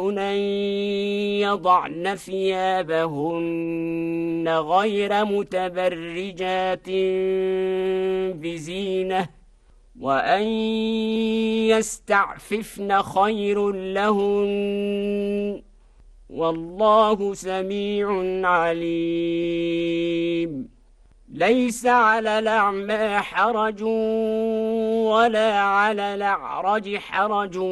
أن يضعن ثيابهن غير متبرجات بزينة وأن يستعففن خير لهن والله سميع عليم. ليس على الأعمى حرج ولا على الأعرج حرج